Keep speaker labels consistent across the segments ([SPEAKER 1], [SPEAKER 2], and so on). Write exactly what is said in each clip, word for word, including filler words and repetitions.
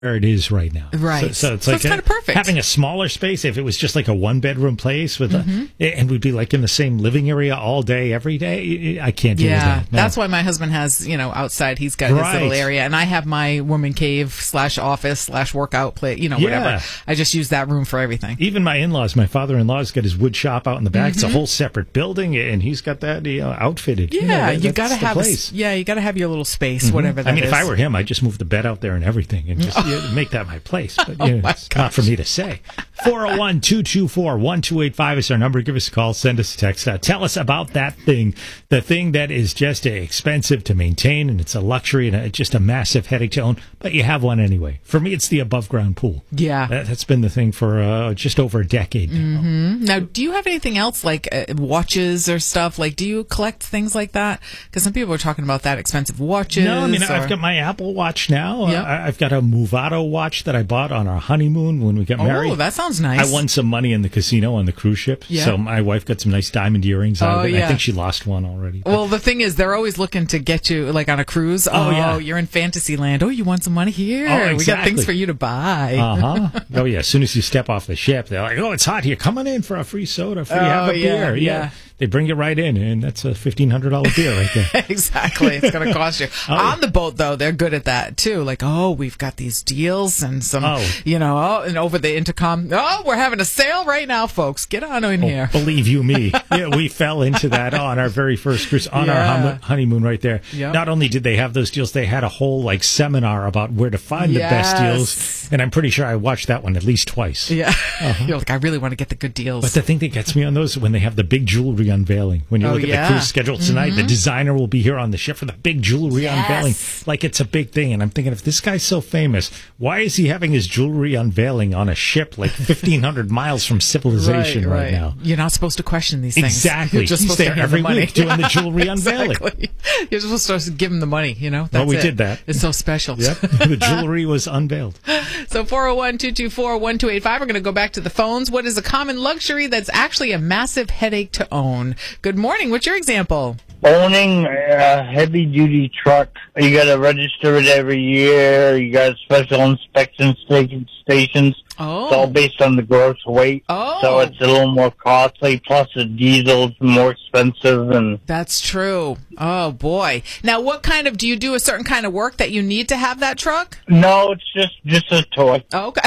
[SPEAKER 1] where it is right now.
[SPEAKER 2] Right.
[SPEAKER 1] So, so it's
[SPEAKER 2] so
[SPEAKER 1] like
[SPEAKER 2] it's kind of perfect.
[SPEAKER 1] Having a smaller space. If it was just like a one bedroom place with
[SPEAKER 2] mm-hmm.
[SPEAKER 1] a, and we'd be like in the same living area all day, every day. I can't do
[SPEAKER 2] yeah,
[SPEAKER 1] that. No.
[SPEAKER 2] That's why my husband has, you know, outside, he's got
[SPEAKER 1] right.
[SPEAKER 2] his little area, and I have my woman cave slash office slash workout place, you know,
[SPEAKER 1] yeah.
[SPEAKER 2] whatever. I just use that room for everything.
[SPEAKER 1] Even my in-laws, my father-in-law's got his wood shop out in the back.
[SPEAKER 2] Mm-hmm.
[SPEAKER 1] It's a whole separate building, and he's got that you know, outfitted.
[SPEAKER 2] Yeah,
[SPEAKER 1] you, know, that,
[SPEAKER 2] you gotta have, a, yeah, you gotta have your little space, mm-hmm. whatever that
[SPEAKER 1] I mean,
[SPEAKER 2] is.
[SPEAKER 1] if I were him, I'd just move the bed out there and everything, and just you know, make that my place. But you know,
[SPEAKER 2] oh
[SPEAKER 1] it's not for me to say. four oh one, two two four, one two eight five is our number. Give us a call. Send us a text. Uh, tell us about that thing, the thing that is just uh, expensive to maintain, and it's a luxury and a, just a massive headache to own, but you have one anyway. For me, it's the above-ground pool.
[SPEAKER 2] Yeah.
[SPEAKER 1] That, that's been the thing for uh, just over a decade now.
[SPEAKER 2] Mm-hmm. Now, do you have anything else, like uh, watches or stuff? Like, do you collect things like that? Because some people are talking about that, expensive watches.
[SPEAKER 1] No, I mean,
[SPEAKER 2] or...
[SPEAKER 1] I've got my Apple Watch now.
[SPEAKER 2] Yep.
[SPEAKER 1] Uh, I've got a Movado watch that I bought on our honeymoon when we got married.
[SPEAKER 2] Oh, that sounds nice.
[SPEAKER 1] I won some money in the casino on the cruise ship,
[SPEAKER 2] yeah.
[SPEAKER 1] so my wife got some nice diamond earrings out
[SPEAKER 2] oh,
[SPEAKER 1] of it.
[SPEAKER 2] Yeah.
[SPEAKER 1] I think she lost one already.
[SPEAKER 2] Well, the thing is, they're always looking to get you, like, on a cruise. Oh,
[SPEAKER 1] oh yeah.
[SPEAKER 2] you're in Fantasyland. Oh, you want some money here?
[SPEAKER 1] Oh, exactly.
[SPEAKER 2] We got things for you to buy.
[SPEAKER 1] Uh-huh. Oh, yeah. As soon as you step off the ship, they're like, oh, it's hot here. Come on in for a free soda. Free
[SPEAKER 2] oh,
[SPEAKER 1] have a
[SPEAKER 2] yeah,
[SPEAKER 1] beer. Yeah.
[SPEAKER 2] yeah.
[SPEAKER 1] They bring you right in, and that's a fifteen hundred dollars beer right there.
[SPEAKER 2] Exactly. It's going to cost you.
[SPEAKER 1] oh,
[SPEAKER 2] On
[SPEAKER 1] yeah.
[SPEAKER 2] the boat, though, they're good at that, too. Like, oh, we've got these deals and some,
[SPEAKER 1] oh.
[SPEAKER 2] you know, oh, and over the intercom, oh, we're having a sale right now, folks. Get on in
[SPEAKER 1] oh,
[SPEAKER 2] here.
[SPEAKER 1] Believe you me. Yeah, we fell into that on our very first cruise, on
[SPEAKER 2] yeah.
[SPEAKER 1] our hum- honeymoon right there.
[SPEAKER 2] Yep.
[SPEAKER 1] Not only did they have those deals, they had a whole like seminar about where to find
[SPEAKER 2] yes.
[SPEAKER 1] the best deals. And I'm pretty sure I watched that one at least twice.
[SPEAKER 2] Yeah.
[SPEAKER 1] Uh-huh.
[SPEAKER 2] You're like, I really want to get the good deals.
[SPEAKER 1] But the thing that gets me on those is when they have the big jewelry unveiling. When you
[SPEAKER 2] oh,
[SPEAKER 1] look at
[SPEAKER 2] yeah.
[SPEAKER 1] the cruise schedule tonight,
[SPEAKER 2] mm-hmm.
[SPEAKER 1] the designer will be here on the ship for the big jewelry
[SPEAKER 2] yes.
[SPEAKER 1] unveiling. Like it's a big thing. And I'm thinking, if this guy's so famous, why is he having his jewelry unveiling on a ship like fifteen hundred miles from civilization right,
[SPEAKER 2] right,
[SPEAKER 1] right now?
[SPEAKER 2] You're not supposed to question these things.
[SPEAKER 1] Exactly.
[SPEAKER 2] You're just
[SPEAKER 1] He's
[SPEAKER 2] supposed
[SPEAKER 1] there
[SPEAKER 2] to give
[SPEAKER 1] every
[SPEAKER 2] the money.
[SPEAKER 1] week doing the jewelry unveiling.
[SPEAKER 2] Exactly. You're supposed to give him the money, you know? That's
[SPEAKER 1] well, we
[SPEAKER 2] it.
[SPEAKER 1] did that.
[SPEAKER 2] It's so special.
[SPEAKER 1] Yep. The jewelry was unveiled.
[SPEAKER 2] So four oh one, two two four, one two eight five. We're going to go back to the phones. What is a common luxury that's actually a massive headache to own? Good morning. What's your example?
[SPEAKER 3] Owning a heavy-duty truck. You got to register it every year. You got special inspection sta- stations.
[SPEAKER 2] Oh.
[SPEAKER 3] It's all based on the gross weight.
[SPEAKER 2] Oh.
[SPEAKER 3] So it's a little more costly. Plus, the diesel's more expensive. And
[SPEAKER 2] that's true. Oh, boy. Now, what kind of, do you do a certain kind of work that you need to have that truck?
[SPEAKER 3] No, it's just, just a toy.
[SPEAKER 2] Oh, okay.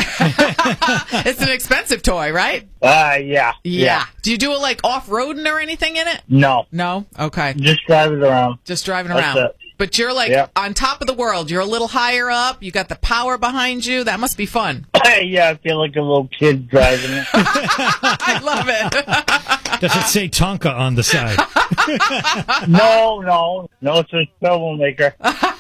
[SPEAKER 2] It's an expensive toy, right?
[SPEAKER 3] Uh, yeah.
[SPEAKER 2] Yeah.
[SPEAKER 3] Yeah.
[SPEAKER 2] Do you do it like off-roading or anything in it?
[SPEAKER 3] No.
[SPEAKER 2] No? Okay.
[SPEAKER 3] Just drive it around.
[SPEAKER 2] Just driving
[SPEAKER 3] That's
[SPEAKER 2] around.
[SPEAKER 3] it.
[SPEAKER 2] But you're like
[SPEAKER 3] Yep.
[SPEAKER 2] on top of the world. You're a little higher up. You got the power behind you. That must be fun.
[SPEAKER 3] Yeah, I feel like a little kid driving it.
[SPEAKER 2] I love it.
[SPEAKER 1] Does it say Tonka on the side?
[SPEAKER 3] No, no. No, it's a troublemaker.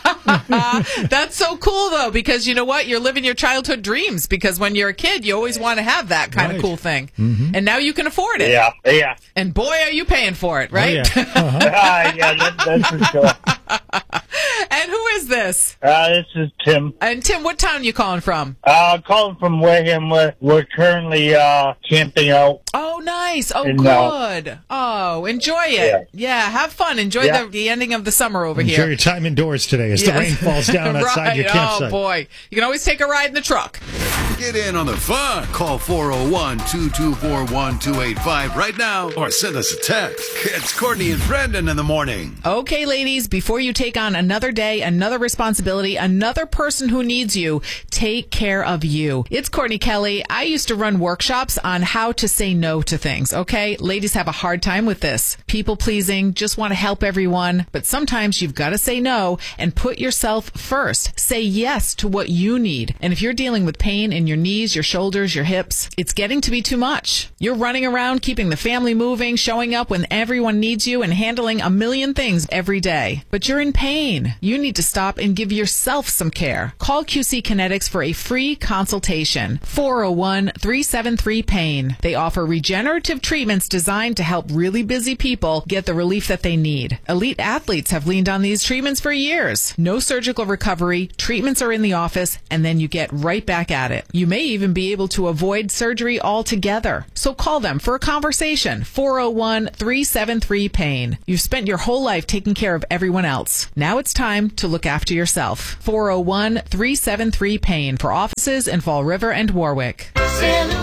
[SPEAKER 2] That's so cool, though, because you know what? You're living your childhood dreams, because when you're a kid, you always want to have that kind
[SPEAKER 1] Right.
[SPEAKER 2] of cool thing.
[SPEAKER 1] Mm-hmm.
[SPEAKER 2] And now you can afford it.
[SPEAKER 3] Yeah, yeah.
[SPEAKER 2] And boy, are you paying for it, right?
[SPEAKER 1] Oh, yeah. Uh-huh.
[SPEAKER 3] Uh, yeah, that, that's for sure.
[SPEAKER 2] And who is this?
[SPEAKER 3] Uh, this is Tim.
[SPEAKER 2] And Tim, what town are you calling from?
[SPEAKER 3] Uh, calling from Wareham. We're, we're currently uh, camping out.
[SPEAKER 2] Oh, nice. Oh,
[SPEAKER 3] And, uh,
[SPEAKER 2] good. Oh, enjoy it. Yeah,
[SPEAKER 3] Yeah.
[SPEAKER 2] have fun. Enjoy
[SPEAKER 3] Yeah.
[SPEAKER 2] the, the ending of the summer over
[SPEAKER 1] Enjoy
[SPEAKER 2] here.
[SPEAKER 1] your time indoors today as the
[SPEAKER 2] Yes.
[SPEAKER 1] rain falls down outside
[SPEAKER 2] Right.
[SPEAKER 1] your campsite.
[SPEAKER 2] Oh, boy. You can always take a ride in the truck.
[SPEAKER 4] Get in on the fun. Call four oh one, two two four, one two eight five right now or send us a text. It's Courtney and Brendan in the morning.
[SPEAKER 2] Okay, ladies, before you take on another day, another responsibility, another person who needs you, take care of you. It's Courtney Kelly. I used to run workshops on how to say no to things, okay? Ladies have a hard time with this. People pleasing, just want to help everyone, but sometimes you've got to say no and put yourself first. Say yes to what you need. And if you're dealing with pain in your knees, your shoulders, your hips, it's getting to be too much. You're running around, keeping the family moving, showing up when everyone needs you, and handling a million things every day. But you're in pain. You need to stop and give yourself some care. Call Q C Kinetics for a free consultation. four oh one, three seven three, pain. They offer regenerative treatments designed to help really busy people get the relief that they need. Elite athletes have leaned on these treatments for years. No surgical recovery, treatments are in the office, and then you get right back at it. it. You may even be able to avoid surgery altogether. So call them for a conversation. four oh one, three seven three, pain. You've spent your whole life taking care of everyone else. Now it's time to look after yourself. four oh one, three seven three, pain for offices in Fall River and Warwick.